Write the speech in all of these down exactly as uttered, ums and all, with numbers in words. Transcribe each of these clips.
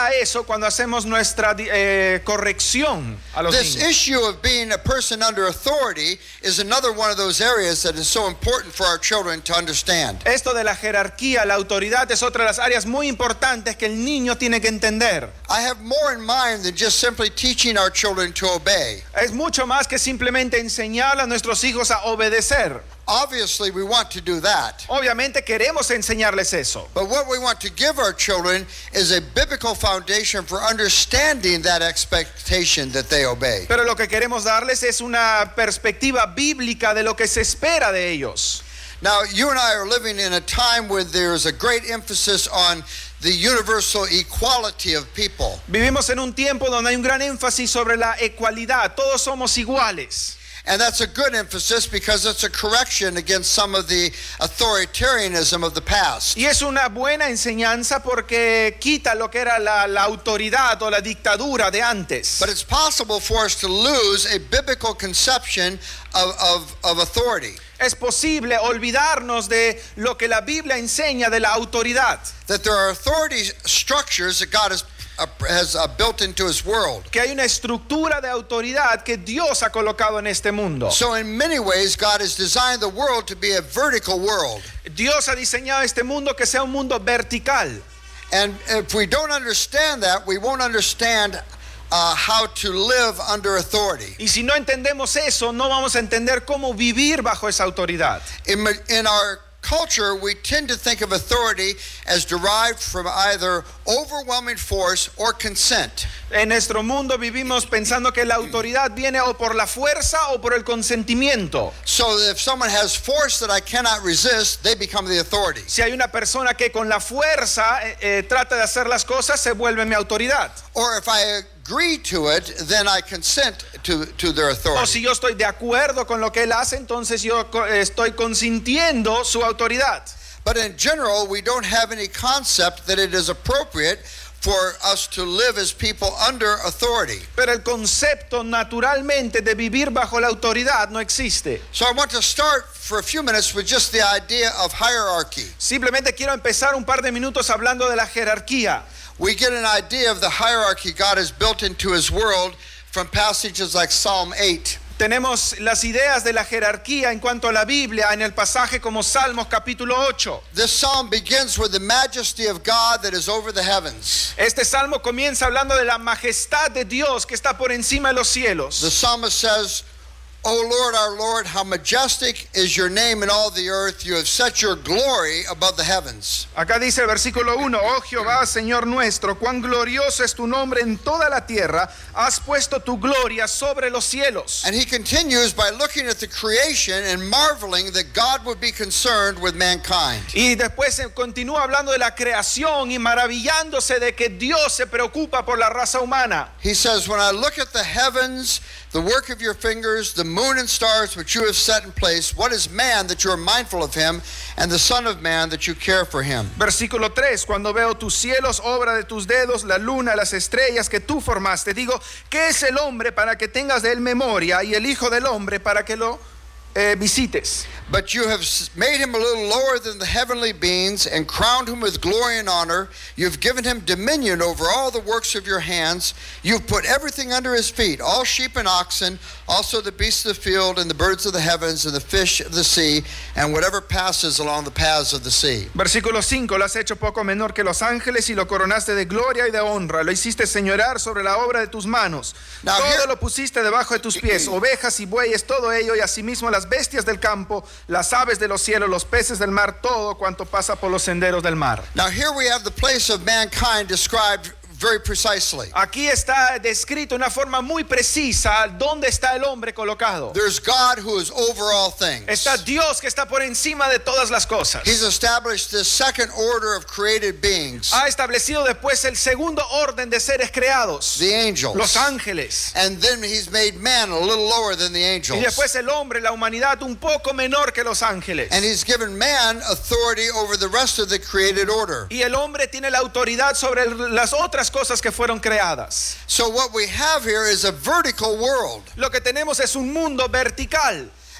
a eso cuando hacemos nuestra eh, corrección a los This niños. issue of being a person under authority is another one of those areas that is so important for our children to understand. Esto de la jerarquía, la autoridad, es otra de las áreas muy importantes que el niño tiene que entender. I have more in mind than just simply teaching our children to obey. Es mucho más que simplemente enseñar a nuestros hijos a obedecer. Obviously, we want to do that. Obviamente queremos enseñarles eso. But what we want to give our children is a biblical foundation for understanding that expectation that they obey. Pero lo que queremos darles es una perspectiva bíblica de lo que se espera de ellos. Now, you and I are living in a time where there is a great emphasis on the universal equality of people. Vivimos en un tiempo donde hay un gran énfasis sobre la ecualidad. Todos somos iguales. And that's a good emphasis because it's a correction against some of the authoritarianism of the past. Y es una buena enseñanza porque quita lo que era la, la autoridad o la dictadura de antes. But it's possible for us to lose a biblical conception of, of, of authority. Es posible olvidarnos de lo que la Biblia enseña de la autoridad. That there are authority structures that God has Uh, has uh, built into his world. Que hay una estructura de autoridad que Dios ha colocado en este mundo. So in many ways God has designed the world to be a vertical world. Dios ha diseñado este mundo que sea un mundo vertical. And if we don't understand that, we won't understand uh, how to live under authority. Y si no entendemos eso, no vamos a entender cómo vivir bajo esa autoridad. In, in our culture, we tend to think of authority as derived from either overwhelming force or consent. En nuestro mundo vivimos pensando que la autoridad viene o por la fuerza o por el consentimiento. So that if someone has force that I cannot resist, they become the authority. Si hay una persona que con la fuerza eh, eh, trata de hacer las cosas, se vuelve mi autoridad. Or if I agree to it, then I consent to, to their authority. O si yo estoy de acuerdo con lo que él hace, entonces yo estoy consintiendo su autoridad. But in general, we don't have any concept that it is appropriate for us to live as people under authority. Pero el concepto naturalmente de vivir bajo la autoridad no existe. So I want to start for a few minutes with just the idea of hierarchy. Simplemente quiero empezar un par de minutos hablando de la jerarquía. We get an idea of the hierarchy God has built into his world from passages like Psalm eight. Tenemos las ideas de la jerarquía en cuanto a la Biblia en el pasaje como Salmos capítulo ocho. This psalm begins with the majesty of God that is over the heavens. Este salmo comienza hablando de la majestad de Dios que está por encima de los cielos. The psalmist says, O Lord, our Lord, how majestic is your name in all the earth. You have set your glory above the heavens. Acá dice el versículo uno, oh Jehová, Señor nuestro, cuán glorioso es tu nombre en toda la tierra. Has puesto tu gloria sobre los cielos. And he continues by looking at the creation and marveling that God would be concerned with mankind. Y después continúa hablando de la creación y maravillándose de que Dios se preocupa por la raza humana. He says, when I look at the heavens, the work of your fingers, the moon and stars which you have set in place, what is man that you are mindful of him, and the son of man that you care for him? Versículo tres, cuando veo tus cielos, obra de tus dedos, la luna, las estrellas que tú formaste, digo, ¿qué es el hombre para que tengas de él memoria, y el hijo del hombre para que lo eh, visites? But you have made him a little lower than the heavenly beings and crowned him with glory and honor. You've given him dominion over all the works of your hands. You've put everything under his feet, all sheep and oxen, also the beasts of the field and the birds of the heavens and the fish of the sea and whatever passes along the paths of the sea. Versículo cinco, lo has hecho poco menor que los ángeles y lo coronaste de gloria y de honra. Lo hiciste señorear sobre la obra de tus manos. Now todo here, lo pusiste debajo de tus pies, ovejas y bueyes, todo ello, y asimismo las bestias del campo, las aves de los cielos, los peces del mar, todo cuanto pasa por los senderos del mar. Now here we have the place of mankind described very precisely. Aquí está descrito de una forma muy precisa dónde está el hombre colocado. There's God who is over all things. Está Dios que está por encima de todas las cosas. He's established this second order of created beings. Ha establecido después el segundo orden de seres creados, The angels. los ángeles. And then he's made man a little lower than the angels. Y después el hombre, la humanidad, un poco menor que los ángeles. And he's given man authority over the rest of the created order. Y el hombre tiene la autoridad sobre las otras cosas que fueron creadas. So what we have here is a vertical world. Lo que tenemos es un mundo vertical.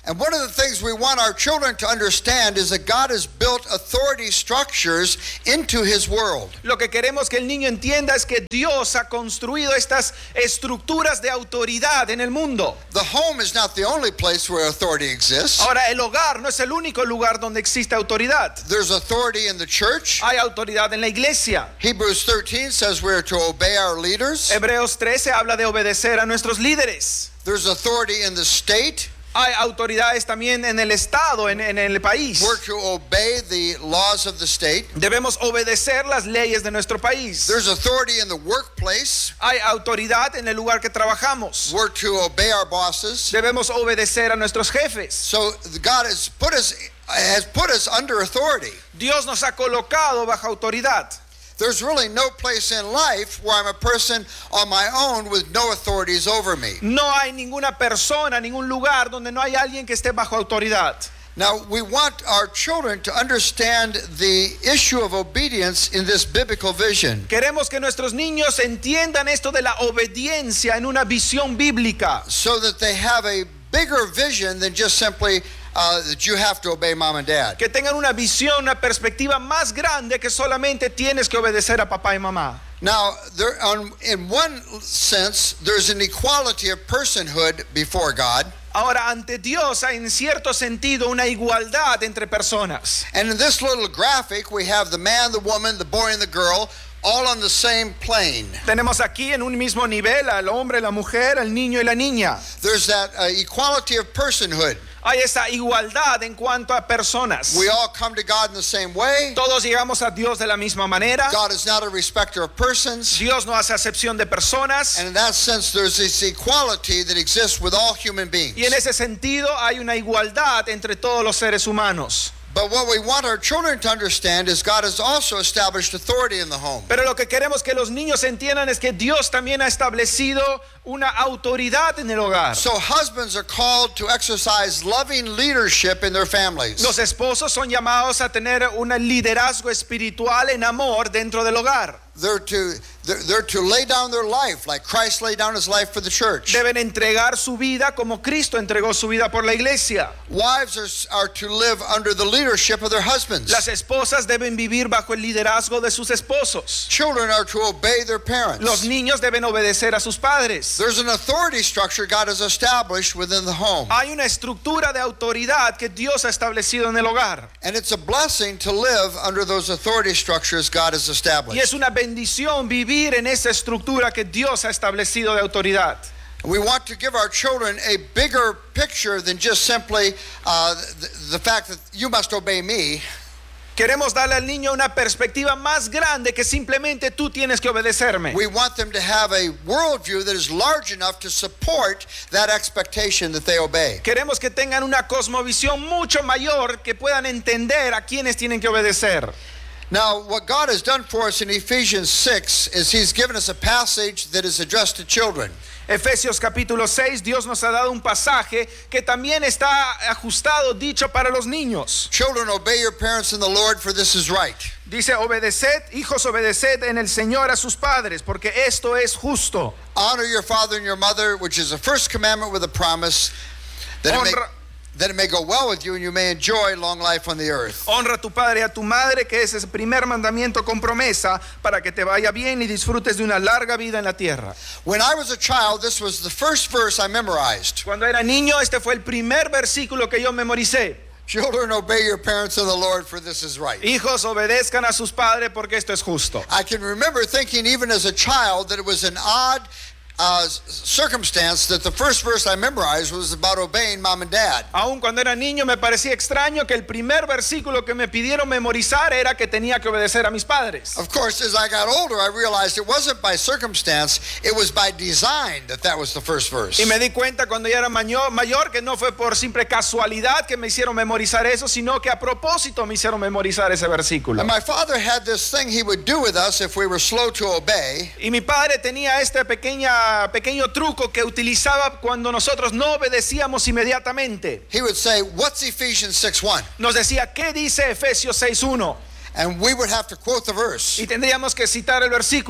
And one of the things we want our children to understand is that God has built authority structures into His world. Lo que queremos que el niño entienda es que Dios ha construido estas estructuras de autoridad en el mundo. The home is not the only place where authority exists. Ahora, el hogar no es el único lugar donde existe autoridad. There's authority in the church. Hay autoridad en la iglesia. Hebrews thirteen says we're to obey our leaders. Hebreos trece habla de obedecer a nuestros líderes. There's authority in the state. Hay autoridades también en el estado, en, en el país. We're to obey the laws of the state. Debemos obedecer las leyes de nuestro país. There's authority in the workplace. Hay autoridad en el lugar que trabajamos. We're to obey our bosses. Debemos obedecer a nuestros jefes. So God has put us has put us under authority. Dios nos ha colocado bajo autoridad. There's really no place in life where I'm a person on my own with no authorities over me. No hay ninguna persona, ningún lugar donde no hay alguien que esté bajo autoridad. Now, we want our children to understand the issue of obedience in this biblical vision. Queremos que nuestros niños entiendan esto de la obediencia en una visión bíblica. So that they have a bigger vision than just simply uh, that you have to obey mom and dad. Que tengan una visión, una perspectiva más grande que solamente tienes que obedecer a papá y mamá. Now, there, on, in one sense, there's an equality of personhood before God. Ahora, ante Dios hay en cierto sentido una igualdad entre personas. And in this little graphic, we have the man, the woman, the boy, and the girl, all on the same plane. Tenemos aquí en un mismo nivel al hombre, la mujer, al niño y la niña. There's that uh, equality of personhood. Hay esa igualdad en cuanto a personas. We all come to God in the same way. Todos llegamos a Dios de la misma manera. God is not a respecter of persons. Dios no hace acepción de personas. And in that sense, there's this equality that exists with all human beings. Y en ese sentido hay una igualdad entre todos los seres humanos. But what we want our children to understand is God has also established authority in the home. Pero lo que queremos que los niños entiendan es que Dios también ha establecido una autoridad en el hogar. So husbands are called to exercise loving leadership in their families. Los esposos son llamados a tener un liderazgo espiritual en amor dentro del hogar. They're to they're, they're to lay down their life like Christ laid down his life for the church. Deben entregar su vida como Cristo entregó su vida por la iglesia. Wives are, are to live under the leadership of their husbands. Las esposas deben vivir bajo el liderazgo de sus esposos. Children are to obey their parents. Los niños deben obedecer a sus padres. There's an authority structure God has established within the home. Hay una estructura de autoridad que Dios ha establecido en el hogar. And it's a blessing to live under those authority structures God has established. Y es una bendición vivir en esa estructura que Dios ha establecido de autoridad. We want to give our children a bigger picture than just simply uh, the, the fact that you must obey me. Queremos darle al niño una perspectiva más grande que simplemente tú tienes que obedecerme. We want them to have a worldview that is large enough to support that expectation that they obey. Queremos que tengan una cosmovisión mucho mayor que puedan entender a quienes tienen que obedecer. Now, what God has done for us in Ephesians six is He's given us a passage that is addressed to children. Efesios capítulo seis, Dios nos ha dado un pasaje que también está ajustado, dicho para los niños. Children, obey your parents in the Lord, for this is right. Dice, obedeced, hijos, obedeced en el Señor a sus padres, porque esto es justo. Honor your father and your mother, which is the first commandment with a promise, that it may, Honra, that it may go well with you and you may enjoy long life on the earth. honra a tu padre y a tu madre, que ese es el primer mandamiento con promesa, para que te vaya bien y disfrutes de una larga vida en la tierra. When I was a child, this was the first verse I memorized. Cuando era niño, este fue el primer versículo que yo memoricé. Children, obey your parents in the Lord, for this is right. Hijos, obedezcan a sus padres, porque esto es justo. I can remember thinking even as a child that it was an odd uh, circumstance that the first verse I memorized was about obeying mom and dad. Aún cuando era niño me parecía extraño que el primer versículo que me pidieron memorizar era que tenía que obedecer a mis padres. Of course, as I got older, I realized it wasn't by circumstance, it was by design that that was the first verse. Y me di cuenta cuando ya era mayor, mayor que no fue por simple casualidad que me hicieron memorizar eso, sino que a propósito me hicieron memorizar ese versículo. And my father had this thing he would do with us if we were slow to obey. Y mi padre tenía este pequeña, pequeño truco que utilizaba cuando nosotros no obedecíamos inmediatamente. He would say, "What's Ephesians six one?" Nos decía, ¿qué dice Efesios seis uno? And we would have to quote the verse. Y tendríamos que citar el versículo.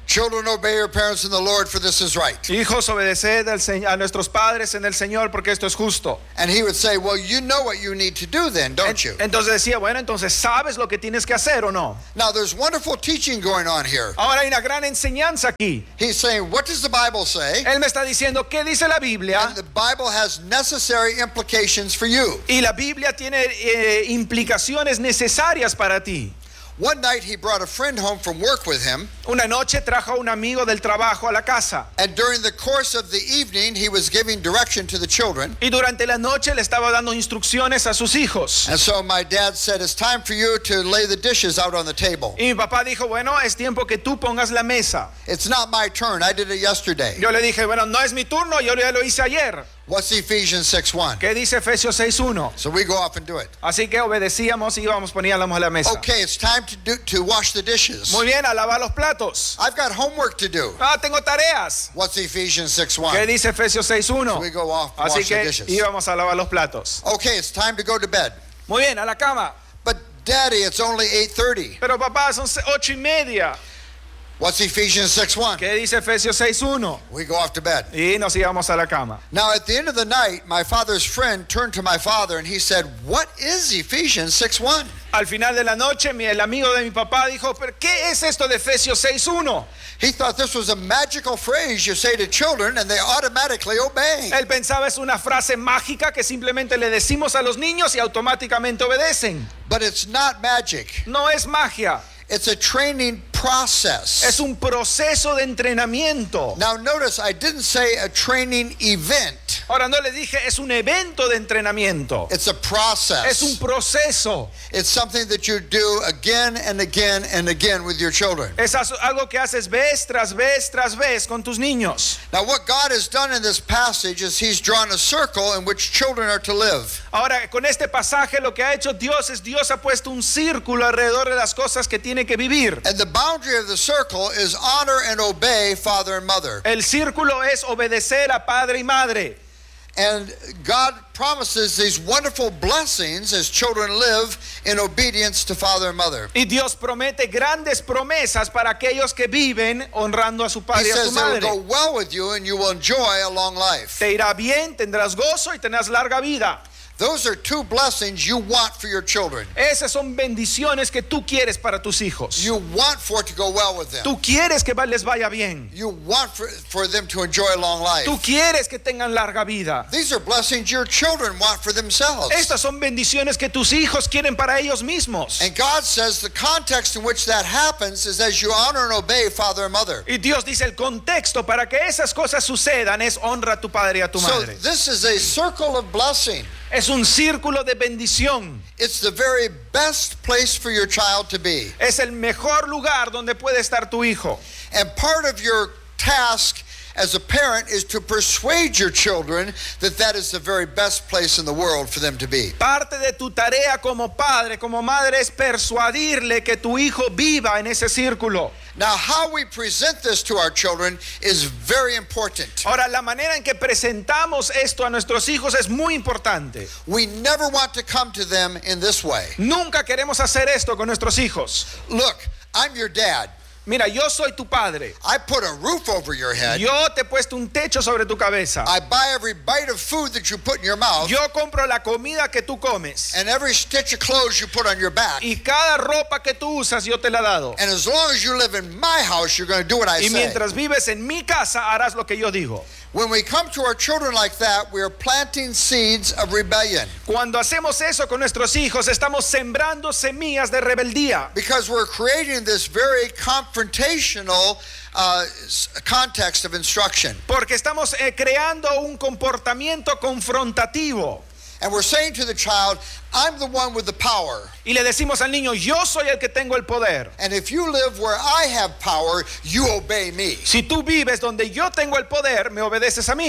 Children, obey your parents in the Lord, for this is right. Hijos, obedeced al Se- a nuestros padres en el Señor, porque esto es justo. And he would say, well, you know what you need to do then, don't you? Entonces decía, bueno, entonces sabes lo que tienes que hacer o no. Now, there's wonderful teaching going on here. Ahora hay una gran enseñanza aquí. He's saying, what does the Bible say? Él me está diciendo, ¿qué dice la Biblia? And the Bible has necessary implications for you. Y la Biblia tiene eh, implicaciones necesarias para ti. One night he brought a friend home from work with him, Una noche trajo a un amigo del trabajo a la casa. and during the course of the evening he was giving direction to the children. Y durante la noche le estaba dando instrucciones a sus hijos. And so my dad said, it's time for you to lay the dishes out on the table. Y mi papá dijo, bueno, es tiempo que tú pongas la mesa. It's not my turn. I did it yesterday. Yo le dije, bueno, no es mi turno, yo ya lo hice ayer. What's Ephesians six one? ¿Qué dice Efesios seis uno? So we go off and do it. Así que obedecíamos y íbamos, poníamos la mesa. Okay, it's time to do to wash the dishes. Muy bien, a lavar los platos. I've got homework to do. Ah, tengo tareas. What's Ephesians six ¿Qué one? dice Efesios seis uno? So we go off and Así wash the que dishes. íbamos a lavar los platos. Okay, it's time to go to bed. Muy bien, a la cama. But Daddy, it's only eight thirty. Pero papá, son se- ocho y media. What's Ephesians six one? ¿Qué dice Efesios seis uno? We go off to bed. Y nos íbamos a la cama. Now at the end of the night, my father's friend turned to my father and he said, what is Ephesians six one? Al final de la noche, mi- el amigo de mi papá dijo, ¿pero qué es esto de Efesios seis uno? He thought this was a magical phrase you say to children and they automatically obey. Él pensaba es una frase mágica que simplemente le decimos a los niños y automáticamente obedecen. But it's not magic. No es magia, It's a training process. es un proceso de entrenamiento. Now notice I didn't say a training event. Ahora no le dije es un evento de entrenamiento, It's a process. es un proceso, It's something that you do again and again and again with your children. es as- algo que haces vez tras vez tras vez con tus niños. Now what God has done in this passage is he's drawn a circle in which children are to live. Ahora con este pasaje lo que ha hecho Dios es Dios ha puesto un círculo alrededor de las cosas que tiene que vivir. And the boundary of the circle is honor and obey father and mother. El círculo es obedecer a padre y madre. And God promises these wonderful blessings as children live in obedience to father and mother. Y Dios promete grandes promesas para aquellos que viven honrando a su He padre y a su says it will madre. go well with you and you will enjoy a long life. Te irá bien, tendrás gozo y tendrás larga vida. Those are two blessings you want for your children. Esas son bendiciones que tú quieres para tus hijos. You want for it to go well with them. Tú quieres que les vaya bien. You want for, for them to enjoy a long life. Tú quieres que tengan larga vida. These are blessings your children want for themselves. Estas son bendiciones que tus hijos quieren para ellos mismos. And God says the context in which that happens is as you honor and obey father and mother. Y Dios dice el contexto para que esas cosas sucedan es honra a tu padre y a tu So madre. this is a circle of blessing. Es un círculo de bendición. It's the very best place for your child to be. Es el mejor lugar donde puede estar tu hijo. And part of your task as a parent is to persuade your children that that is the very best place in the world for them to be. Parte de tu tarea como padre, como madre, es persuadirle que tu hijo viva en ese círculo. Now, how we present this to our children is very important. Ahora, la manera en que presentamos esto a nuestros hijos es muy importante. We never want to come to them in this way. Nunca queremos hacer esto con nuestros hijos. Look, I'm your dad. Mira, yo soy tu padre. I put a roof over your head. Yo te he puesto un techo sobre tu cabeza. I buy every bite of food that you put in your mouth. Yo compro la comida que tú comes. And every stitch of clothes you put on your back. Y cada ropa que tú usas yo te la he dado. And as long as you live in my house, you're going to do what I Y say. mientras vives en mi casa harás lo que yo digo. When we come to our children like that, we are planting seeds of rebellion. Cuando hacemos eso con nuestros hijos, estamos sembrando semillas de rebeldía. Because we're creating this very confrontational uh, context of instruction. Porque estamos eh, creando un comportamiento confrontativo. And we're saying to the child, I'm the one with the power. Y le decimos al niño, yo soy el que tengo el poder. And if you live where I have power, you obey me. Si tú vives donde yo tengo el poder, me obedeces a mí.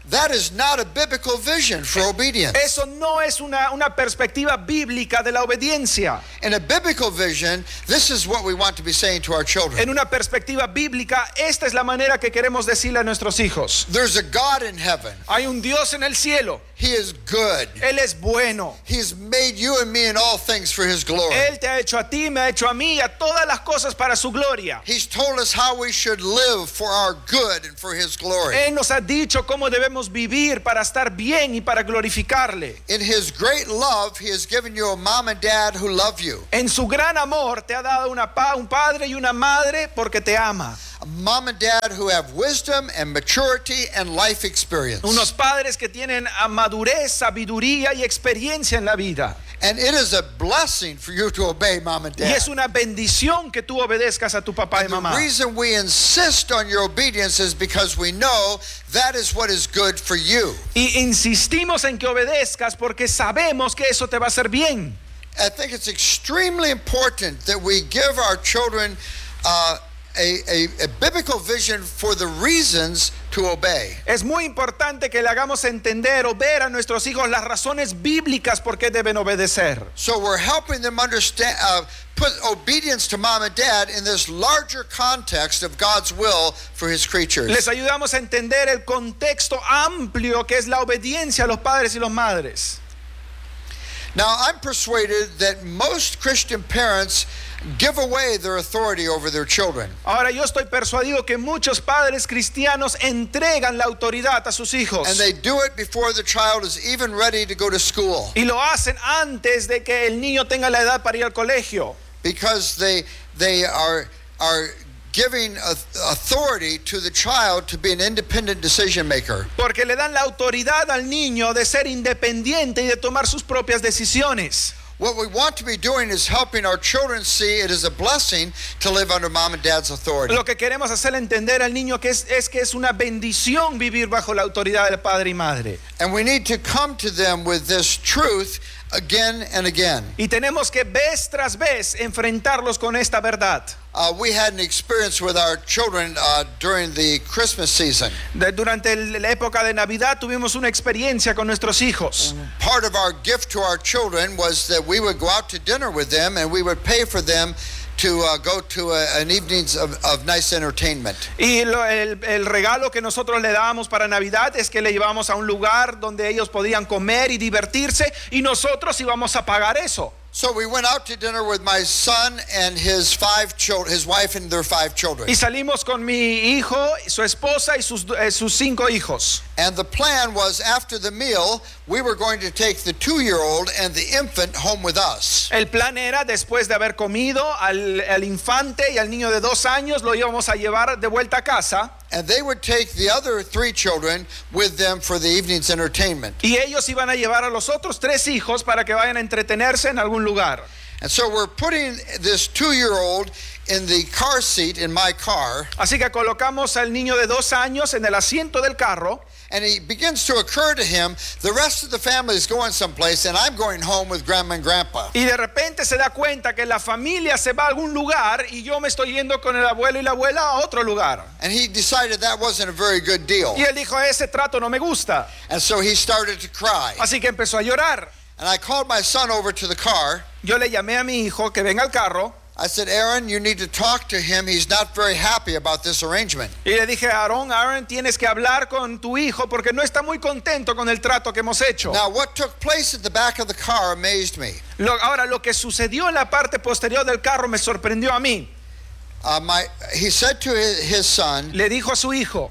That is not a biblical vision for obedience. Eso no es una, una perspectiva bíblica de la obediencia. In a biblical vision, this is what we want to be saying to our children. En una perspectiva bíblica, esta es la manera que queremos decirle a nuestros hijos. There's a God in heaven. Hay un Dios en el cielo. He is good. Él es bueno. He's made you and me in all things for His glory. Él te ha hecho a ti, me ha hecho a mí, a todas las cosas para su gloria. He's told us how we should live for our good and for His glory. Él nos ha dicho cómo debemos vivir para estar bien y para glorificarle. In His great love, He has given you a mom and dad who love you. En su gran amor te ha dado una pa, un padre y una madre porque te ama. A mom and dad who have wisdom and maturity and life experience. Unos padres que tienen madurez, sabiduría y experiencia en la vida. And it is a blessing for you to obey mom and dad. Y es una bendición que tú obedezcas a tu papá y And the mamá. reason we insist on your obedience is because we know that is what is good for you. Y insistimos en que obedezcas porque sabemos que eso te va a hacer bien. I think it's extremely important that we give our children uh, A, a, a biblical vision for the reasons to obey. Es muy importante que le hagamos entender o ver a nuestros hijos las razones bíblicas por qué deben obedecer. So we're helping them understand, uh, put obedience to mom and dad in this larger context of God's will for His creatures. Les ayudamos a entender el contexto amplio que es la obediencia a los padres y las madres. Now, I'm persuaded that most Christian parents give away their authority over their children. Ahora yo estoy persuadido que muchos padres cristianos entregan la autoridad a sus hijos. And they do it before the child is even ready to go to school. Y lo hacen antes de que el niño tenga la edad para ir al colegio. Because they they are are giving authority to the child to be an independent decision maker. Porque le dan la autoridad al niño de ser independiente y de tomar sus propias decisiones. What we want to be doing is helping our children see it is a blessing to live under mom and dad's authority. Lo que queremos hacer entender al niño que es, es que es una bendición vivir bajo la autoridad del padre y madre. And we need to come to them with this truth again and again. Y tenemos que vez tras vez enfrentarlos con esta verdad. Uh, we had an experience with our children uh, during the Christmas season. De, durante el, la época de Navidad tuvimos una experiencia con nuestros hijos. Part of our gift to our children was that we would go out to dinner with them and we would pay for them to uh, go to a, an evenings of, of nice entertainment. Y lo, el, el regalo que nosotros le dábamos para Navidad es que le llevamos a un lugar donde ellos podían comer y divertirse y nosotros íbamos a pagar eso. So we went out to dinner with my son and his five children, his wife and their five children. Y salimos con mi hijo, su esposa y sus, eh, sus cinco hijos. And the plan was after the meal, we were going to take the two-year-old and the infant home with us. El plan era, después de haber comido, al, al infante y al niño de dos años lo íbamos a llevar de vuelta a casa. And they would take the other three children with them for the evening's entertainment. Y ellos iban a llevar a los otros tres hijos para que vayan a entretenerse en algún lugar. And so we're putting this two-year-old in the car seat in my car. Así que colocamos al niño de dos años en el asiento del carro. And it begins to occur to him, the rest of the family is going someplace and I'm going home with grandma and grandpa. Y de repente se da cuenta que la familia se va a algún lugar y yo me estoy yendo con el abuelo y la abuela a otro lugar. And he decided that wasn't a very good deal. Y él dijo, ese trato no me gusta. And so he started to cry. Así que empezó a llorar. And I called my son over to the car. Yo le llamé a mi hijo que venga al carro. I said, Aaron, you need to talk to him. He's not very happy about this arrangement. Y le dije a Aaron, Aaron, tienes que hablar con tu hijo porque no está muy contento con el trato que hemos hecho. Now, what took place at the back of the car amazed me. Lo, ahora, lo que sucedió en la parte posterior del carro me sorprendió a mí. Uh, my, he said to his, his son, Le dijo a su hijo,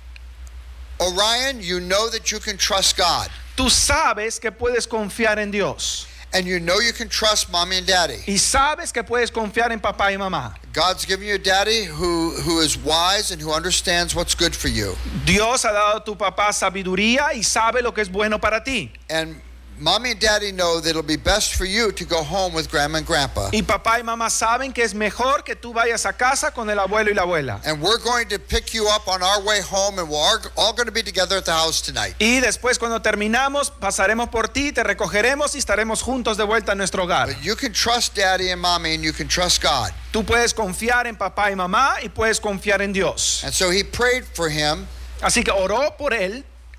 Orion, you know that you can trust God. tú sabes que puedes confiar en Dios. And you know you can trust mommy and daddy. Y sabes que puedes confiar en papá y mamá. God's given you a daddy who, who is wise and who understands what's good for you. Dios ha dado a tu papá sabiduría y sabe lo que es bueno para ti. And mommy and daddy know that it'll be best for you to go home with grandma and grandpa. Y papá y mamá saben que es mejor que tú vayas a casa con el abuelo y la abuela. And we're going to pick you up on our way home and we're all, all going to be together at the house tonight. Y después cuando terminamos pasaremos por ti, te recogeremos y estaremos juntos de vuelta a nuestro hogar. But you can trust daddy and mommy and you can trust God. Tú puedes confiar en papá y mamá y puedes confiar en Dios. And so he prayed for him. Así que oró por él.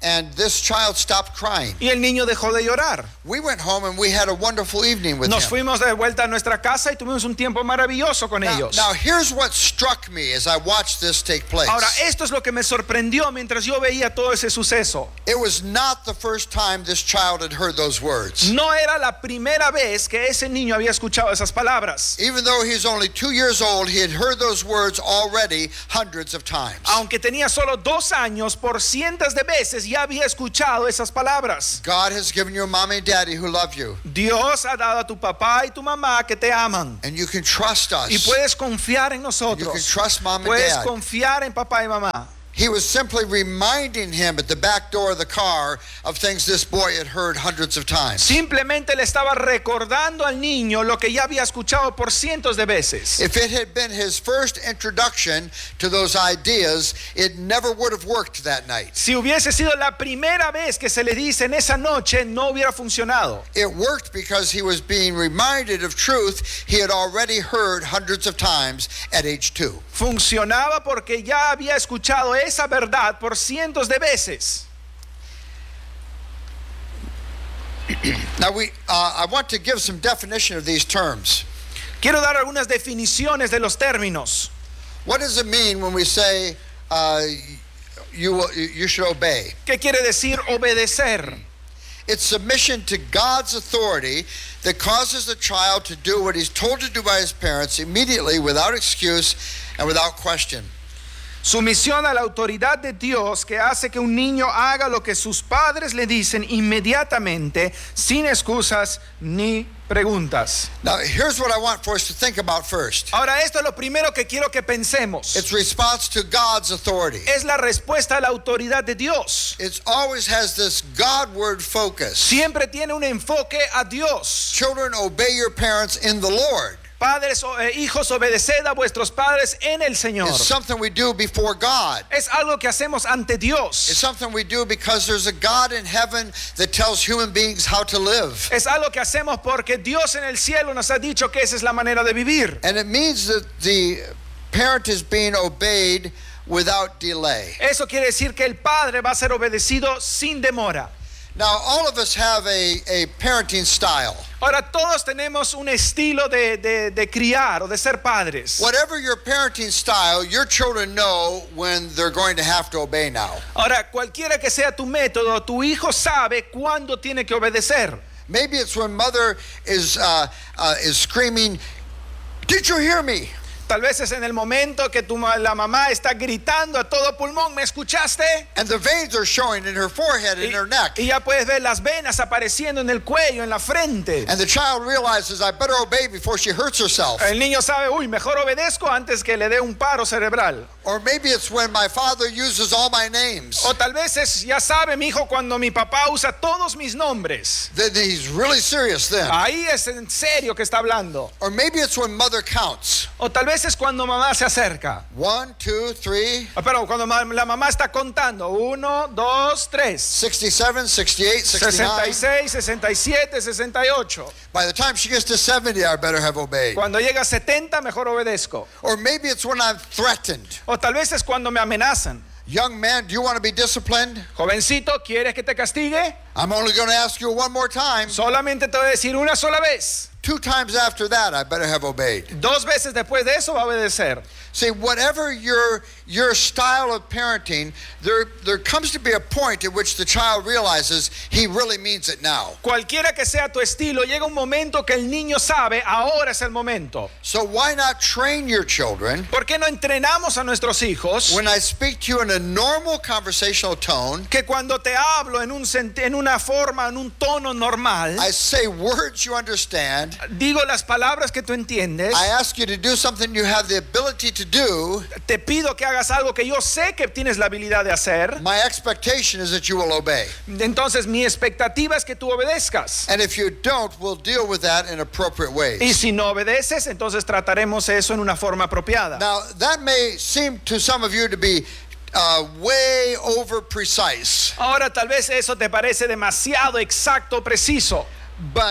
and this child stopped crying. Y el niño dejó de llorar. We went home and we had a wonderful evening with Nos him. fuimos de vuelta a nuestra casa y tuvimos un tiempo maravilloso con Now, ellos. now here's what struck me as I watched this take place. Ahora, esto es lo que me sorprendió mientras yo veía todo ese suceso. It was not the first time this child had heard those words. No era la primera vez que ese niño había escuchado esas palabras. Even though he's only two years old, he had heard those words already hundreds of times. Aunque tenía solo dos años, por cientos de veces ya había escuchado esas palabras. God has given you a mommy and daddy who love you. Dios ha dado a tu papá y tu mamá que te aman. And you can trust us. Y puedes confiar en You can nosotros. trust mom and Puedes dad. confiar en papá y mamá. He was simply reminding him at the back door of the car of things this boy had heard hundreds of times. Simplemente le estaba recordando al niño lo que ya había escuchado por cientos de veces. If it had been his first introduction to those ideas, it never would have worked that night. Si hubiese sido la primera vez que se le dice en esa noche, no hubiera funcionado. It worked because he was being reminded of truth he had already heard hundreds of times at age two. Funcionaba porque ya había escuchado esa verdad por cientos de veces. Now we, uh, I want to give some definition of these terms. Quiero dar algunas definiciones de los términos. What does it mean when we say uh, you will, you should obey? ¿Qué quiere decir obedecer? It's submission to God's authority that causes the child to do what he's told to do by his parents immediately, without excuse and without question. Sumisión a la autoridad de Dios que hace que un niño haga lo que sus padres le dicen inmediatamente, sin excusas ni preguntas. Now, here's what I want for us to think about first. Ahora, esto es lo primero que quiero que pensemos. It's response to God's authority. Es la respuesta a la autoridad de Dios. It always has this Godward focus. Siempre tiene un enfoque a Dios. Children, obey your parents in the Lord. Padres, eh, hijos, obedeced a vuestros padres en el Señor. It's something we do before God. Es algo que hacemos ante It's Dios. something we do because there's a God in heaven that tells human beings how to live. Es algo que hacemos porque Dios en el cielo nos ha dicho que esa es la manera de vivir. And it means that the parent is being obeyed without delay. Eso quiere decir que el padre va a ser obedecido sin demora. Now, all of us have a, a parenting style. Ahora, todos tenemos un estilo de, de, de criar o de ser padres. Whatever your parenting style, your children know when they're going to have to obey now. Ahora, cualquiera que sea tu método, tu hijo sabe cuándo tiene que obedecer. Maybe it's when mother is, uh, uh, is screaming, "Did you hear me?" Tal vez es en el momento que tu, la mamá está gritando a todo pulmón, ¿me escuchaste? And the veins are showing in her forehead and Y, her neck. y ya puedes ver las venas apareciendo en el cuello, en la frente. And the child realizes, I better obey before she hurts herself. El niño sabe, uy, mejor obedezco antes que le dé un paro cerebral. Or maybe it's when my father uses all my names. O tal vez es, ya sabe mi hijo, cuando mi papá usa todos mis nombres. Then he's really serious then. Ahí es en serio que está hablando. Or maybe it's when mother counts. O tal vez es cuando mamá se acerca. One, two, three, Pero cuando ma- la mamá está contando, uno, dos, tres. sixty-seven, sixty-eight, sesenta y sixty-nine. seis, sesenta y siete, sesenta y ocho. By the time she gets to seventy, I better have obeyed. Cuando llega a setenta, mejor obedezco. Or maybe it's when I'm threatened. O tal vez es cuando me amenazan. Young man, do you want to be disciplined? Jovencito, ¿quieres que te castigue? I'm only going to ask you one more time. Solamente te voy a decir una sola vez. Two times after that, I better have obeyed. Dos veces después de eso va a obedecer. See, whatever your your style of parenting, there there comes to be a point at which the child realizes he really means it now. Cualquiera que sea tu estilo, llega un momento que el niño sabe, ahora es el momento. So why not train your children? ¿Por qué no entrenamos a nuestros hijos? When I speak to you in a normal conversational tone, Que cuando te hablo en, un sent- en una forma, en un tono normal, I say words you understand. digo las palabras que tú entiendes, I ask you to do something you have the ability to do. te pido que hagas algo que yo sé que tienes la habilidad de hacer. My expectation is that you will obey. Entonces mi expectativa es que tú obedezcas. And if you don't, we'll deal with that in appropriate Y ways. si no obedeces, entonces trataremos eso en una forma apropiada. Now, that may seem to some of you to be uh, way over precise, Ahora tal vez eso te parece demasiado exacto, preciso. but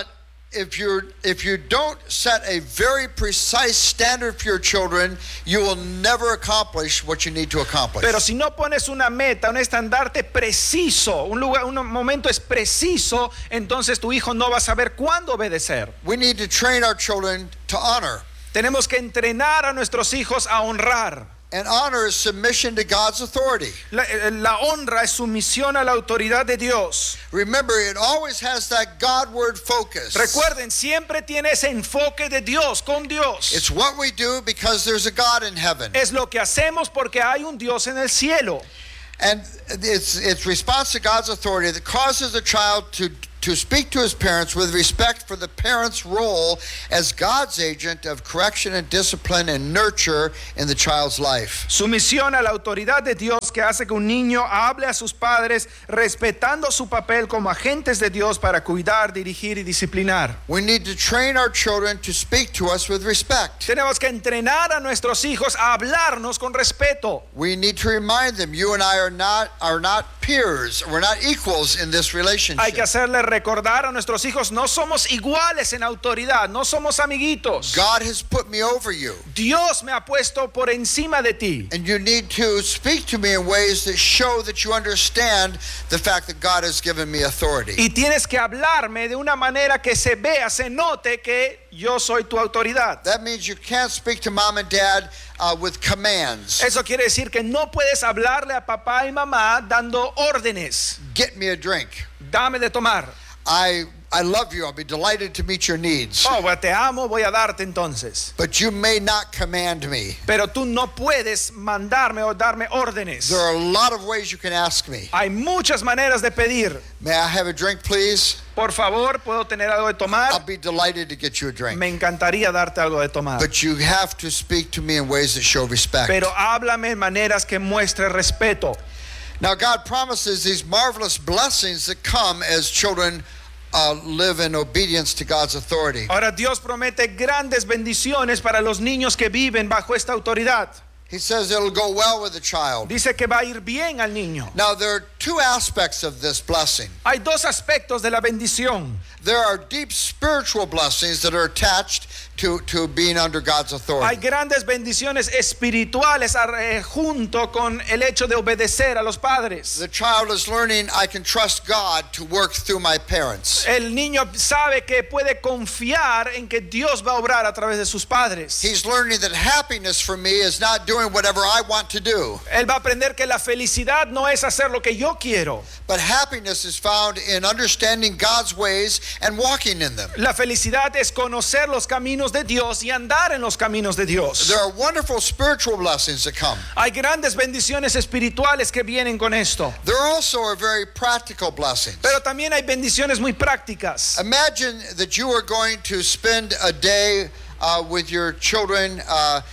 if you're if you don't set a very precise standard for your children, you will never accomplish what you need to accomplish. Pero si no pones una meta, un estandarte preciso, un lugar, un momento es preciso, entonces tu hijo no va a saber cuándo obedecer. We need to train our children to honor. Tenemos que entrenar a nuestros hijos a honrar. And honor is submission to God's authority. La, la honra es sumisión a la autoridad de Dios. Remember, it always has that Godward focus. Recuerden, siempre tiene ese enfoque de Dios, con Dios. It's what we do because there's a God in heaven. Es lo que hacemos porque hay un Dios en el cielo. And it's it's response to God's authority that causes a child to to speak to his parents with respect for the parent's role as God's agent of correction and discipline and nurture in the child's life. Sumisión a la autoridad de Dios que hace que un niño hable a sus padres respetando su papel como agentes de Dios para cuidar, dirigir y disciplinar. We need to train our children to speak to us with respect. Tenemos que entrenar a nuestros hijos a hablarnos con respeto. We need to remind them, you and I are not are not peers. We're not equals in this relationship. Hay que hacerle recordar a nuestros hijos, no somos iguales en autoridad, no somos amiguitos. God has put me over you. Dios me ha puesto por encima de ti. And you need to speak to me in ways that show that you understand the fact that God has given me authority. Y tienes que hablarme de una manera que se vea, se note que yo soy tu autoridad. That means you can't speak to mom and dad uh, with commands. Eso quiere decir que no puedes hablarle a papá y mamá dando órdenes. Get me a drink. Dame de tomar. I I love you. I'll be delighted to meet your needs. Oh, te amo, voy a darte entonces. But you may not command me. Pero tú no puedes mandarme o darme órdenes. There are a lot of ways you can ask me. Hay muchas maneras de pedir. May I have a drink, please? Por favor, ¿puedo tener algo de tomar? I'll be delighted to get you a drink. Me encantaría darte algo de tomar. But you have to speak to me in ways that show respect. Pero háblame en maneras que muestre respeto. Now God promises these marvelous blessings that come as children uh, live in obedience to God's authority. Ahora Dios promete grandes bendiciones para los niños que viven bajo esta autoridad. He says it'll go well with the child. Dice que va a ir bien al niño. Now there are two aspects of this blessing. Hay dos aspectos de la bendición. There are deep spiritual blessings that are attached to, to being under God's Hay authority. grandes bendiciones espirituales eh, junto con el hecho de obedecer a los padres. The child is learning I can trust God to work through my parents. El niño sabe que puede confiar en que Dios va a obrar a través de sus padres. He's learning that happiness for me is not doing whatever I want to do, Él va a aprender que la felicidad no es hacer lo que yo quiero. but happiness is found in understanding God's ways and walking in them. La felicidad es conocer los caminos de Dios y andar en los caminos de Dios. There are wonderful spiritual blessings that come. Hay grandes bendiciones espirituales que vienen con esto. There also are very practical blessings. Pero también hay bendiciones muy prácticas. Imagine that you are going to spend a day uh, with your children uh,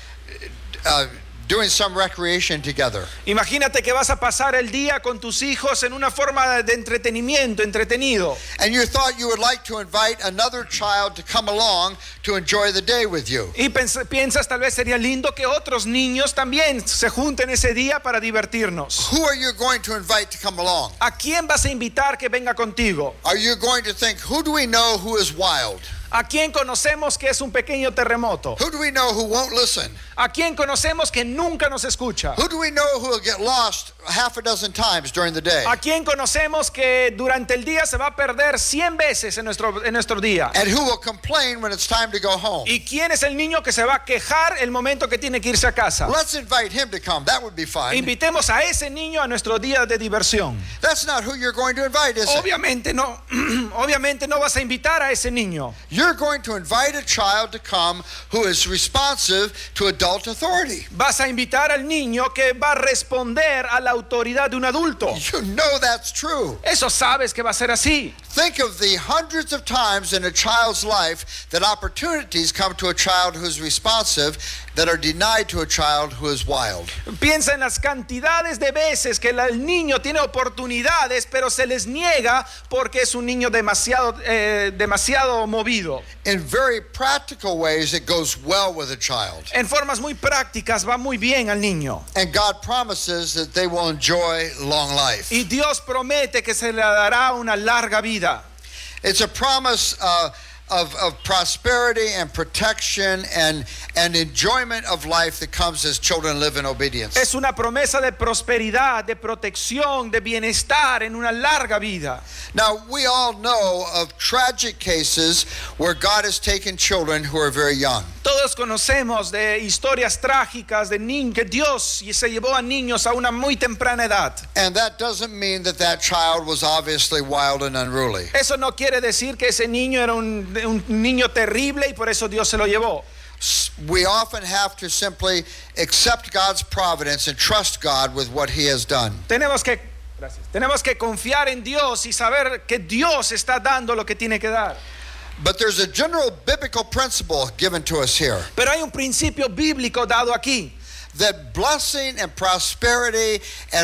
uh, doing some recreation together. Imagínate que vas a pasar el día con tus hijos en una forma de entretenimiento, entretenido. And you thought you would like to invite another child to come along to enjoy the day with you. Y pens- piensas tal vez sería lindo que otros niños también se junten ese día para divertirnos. Who are you going to invite to come along? ¿A quién vas a invitar que venga contigo? Are you going to think, who do we know who is wild? ¿A quién conocemos que es un pequeño terremoto? Who do we know who won't listen? ¿A quién conocemos que nunca nos escucha? Who do we know who will get lost half a dozen times during the day? ¿A quién conocemos que durante el día se va a perder cien veces en nuestro, en nuestro día? And who will complain when it's time to go home? ¿Y quién es el niño que se va a quejar el momento que tiene que irse a casa? Let's invite him to come. That would be fun. Invitemos a ese niño a nuestro día de diversión. That's not who you're going to invite, is it? Obviamente no, obviamente no vas a invitar a ese niño. You're going to invite a child to come who is responsive to adult authority. Vas a invitar al niño que va a responder a la autoridad de un adulto. You know that's true. Eso sabes que va a ser así. Think of the hundreds of times in a child's life that opportunities come to a child who's responsive that are denied to a child who is wild. Piensa en las cantidades de veces que la- el niño tiene oportunidades, pero se les niega porque es un niño demasiado, eh, demasiado movido. In very practical ways, it goes well with a child. En formas muy prácticas va muy bien al niño. And God promises that they will enjoy long life. Y Dios promete que se le dará una larga vida. It's a promise uh, of, of prosperity and protection and, and enjoyment of life that comes as children live in obedience. Es una promesa de prosperidad, de protección, de bienestar en una larga vida. Now, we all know of tragic cases where God has taken children who are very young. Todos conocemos de historias trágicas de niños que Dios se llevó a niños a una muy temprana edad. And that doesn't mean that that child was obviously wild and unruly. Eso no quiere decir que ese niño era un, un niño terrible y por eso Dios se lo llevó. We often have to simply accept God's providence and trust God with what He has done. Tenemos que, gracias, tenemos que confiar en Dios y saber que Dios está dando lo que tiene que dar. But there's a general biblical principle given to us here. Pero hay un principio bíblico dado aquí. That blessing and prosperity and